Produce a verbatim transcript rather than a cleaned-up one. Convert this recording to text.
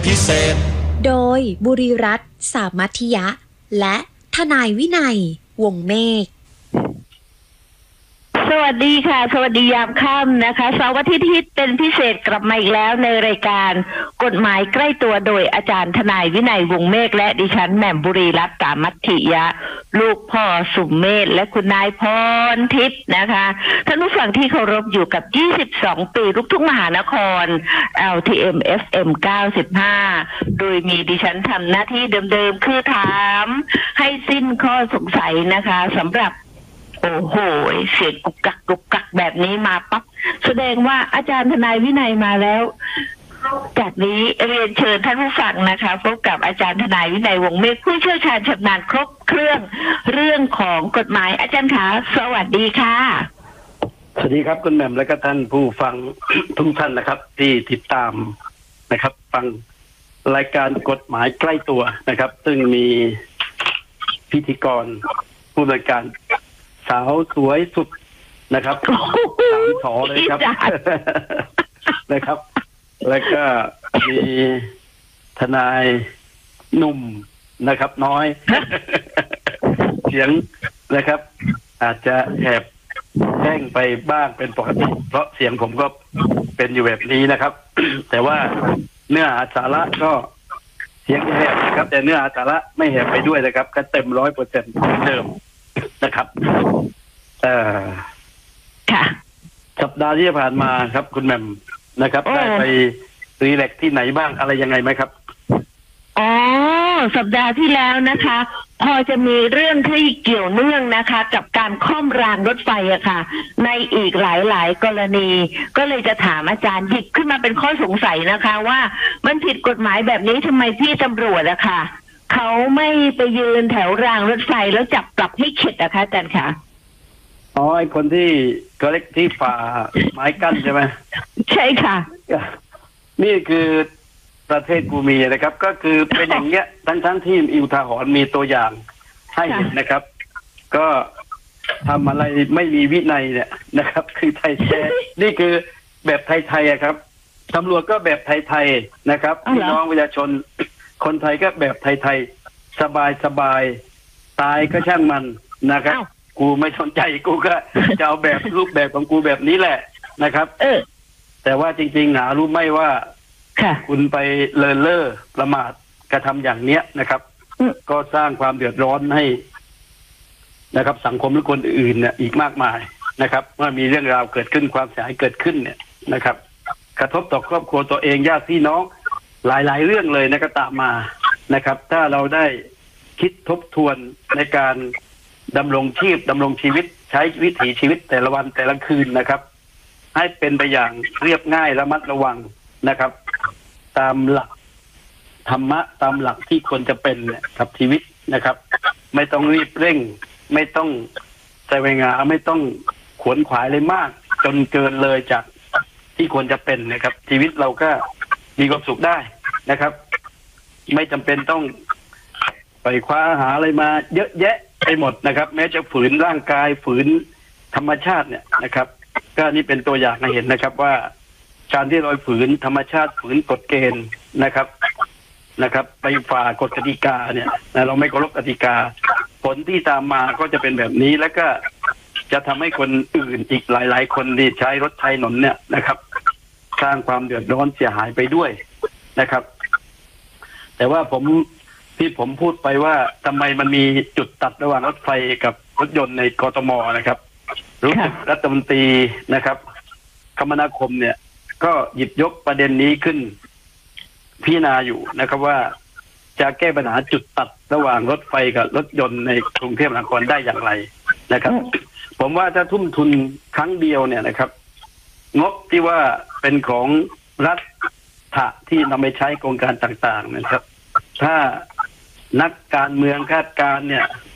พิเศษโดยบุรีรัตน์สามัธยะและทนายวินัยวงศ์เมฆสวัสดีค่ะสวัสดียามค่ำนะคะเสาร์อาทิตย์ฮิตเป็นพิเศษกลับมาอีกแล้วในรายการกฎหมายใกล้ตัวโดยอาจารย์ทนายวินัยวงศ์เมฆและดิฉันแหม่มบุรีรัตน์สามัธยะลูกพ่อสุมเมธและคุณนายพรทิพย์นะคะท่านผู้ฟังที่เคารพอยู่กับยี่สิบสองปีลูกทุ่งมหานคร แอล ที เอ็ม เอฟ เอ็ม เก้าสิบห้า โดยมีดิฉันทำหน้าที่เดิมๆคือถามให้สิ้นข้อสงสัยนะคะสำหรับโอ้โหเสียงกุกกักกุกกักแบบนี้มาปั๊บแสดงว่าอาจารย์ทนายวินัยมาแล้วจากนี้เรียนเชิญท่านผู้ฟังนะคะพบกับอาจารย์ทนายวินัยวงศ์เมฆผู้เชี่ยวชาญชำนาญครบเครื่องเรื่องของกฎหมายอาจารย์ขาสวัสดีค่ะสวัสดีครับคุณแหม่มและก็ท่านผู้ฟัง ทุกท่านนะครับที่ติดตามนะครับฟังรายการกฎหมายใกล้ตัวนะครับซึ่งมีพิธีกรผู้บริการสาวสวยสุดนะครับสามสอเลยครับ นะครับแล้วก็มีทนายหนุ่มนะครับน้อย เสียงนะครับอาจจะแหบแห้งไปบ้างเป็นปกติเพราะเสียงผมก็เป็นอยู่แบบนี้นะครับ แต่ว่าเนื้อหาสาระก็เสียงแหบนะครับแต่เนื้อหาสาระไม่แหบไปด้วยนะครับก็เต็มร้อยเปอร์เซ็นต์เดิมนะครับเอ่อค่ะสัปดาห์ที่ผ่านมาครับคุณแหม่มนะครับได้ไปรีแลกซ์ที่ไหนบ้างอะไรยังไงไหมครับอ๋อสัปดาห์ที่แล้วนะคะ พอจะมีเรื่องที่เกี่ยวเนื่องนะคะ กับการค่อมรางรถไฟอะค่ะในอีกหลายๆกรณีก็เลยจะถามอาจารย์หยิบขึ้นมาเป็นข้อสงสัยนะคะว่ามันผิดกฎหมายแบบนี้ทำไมพี่ตำรวจอะค่ะเขาไม่ไปยืนแถวรางรถไฟแล้วจับปรับให้เข็ดนะคะอาจารย์คะอ๋อไอคนที่ก็เล็กที่ฝ่าไม้กั้นใช่ไหมใช่ค่ะนี่คือประเทศกูมีนะครับก็คือเป็นอย่างเงี้ยทั้งทั้งที่อิวทาหรณ์มีตัวอย่างให้เห็นนะครับก็ทำอะไรไม่มีวินัยเนี่ยนะครับคือไทยแท้นี่คือแบบไทยๆครับตำรวจก็แบบไทยๆนะครับพี่น้องประชาชนคนไทยก็แบบไทยๆสบายๆตายก็ช่างมันนะครับกูไม่สนใจกูก็จะเอาแบบรูปแบบของกูแบบนี้แหละนะครับเออแต่ว่าจริงๆหารู้ไหมว่าคุณไปเลินเล่อประมาทกระทำอย่างเนี้ยนะครับก็สร้างความเดือดร้อนให้นะครับสังคมหรือคนอื่นเนี่ยอีกมากมายนะครับเมื่อมีเรื่องราวเกิดขึ้นความเสียหายเกิดขึ้นเนี่ยนะครับกระทบต่อครอบครัวตัวเองญาติพี่น้องหลายๆเรื่องเลยนะก็ตามมานะครับถ้าเราได้คิดทบทวนในการดำรงชีพดำรงชีวิตใช้วิถีชีวิตแต่ละวันแต่ละคืนนะครับให้เป็นไปอย่างเรียบง่ายระมัดระวังนะครับตามหลักธรรมะตามหลักที่ควรจะเป็นเนี่ยกับชีวิตนะครับไม่ต้องรีบเร่งไม่ต้องใจเวงาไม่ต้องขวนขวายเลยมากจนเกินเลยจากที่ควรจะเป็นนะครับชีวิตเราก็มีความสุขได้นะครับไม่จำเป็นต้องไปคว้าหาอะไรมาเยอะแยะไปหมดนะครับแม้จะฝืนร่างกายฝืนธรรมชาติเนี่ยนะครับก็นี่เป็นตัวอย่างให้เห็นนะครับว่าการที่เราฝืนธรรมชาติฝืนกฎเกณฑ์นะครับนะครับไปฝ่ากฎกติกาเนี่ยเราไม่เคารพกติกาผลที่ตามมาก็จะเป็นแบบนี้แล้วก็จะทำให้คนอื่นอีกหลายๆคนที่ใช้รถใช้ถนนเนี่ยนะครับสร้างความเดือดร้อนเสียหายไปด้วยนะครับแต่ว่าผมที่ผมพูดไปว่าทำไมมันมีจุดตัดระหว่างรถไฟกับรถยนต์ในกทมนะครับรู้สึกรัฐมนตรีนะครับคมนาคมเนี่ยก็หยิบยกประเด็นนี้ขึ้นพิจารณาอยู่นะครับว่าจะแก้ปัญหาจุดตัดระหว่างรถไฟกับรถยนต์ในกรุงเทพมหานครได้อย่างไรนะครับผมว่าถ้าทุ่มทุนครั้งเดียวเนี่ยนะครับงบที่ว่าเป็นของรัฐะที่นำไปใช้โครงการต่างๆนะครับถ้านักการเมืองคาดการเนี่ย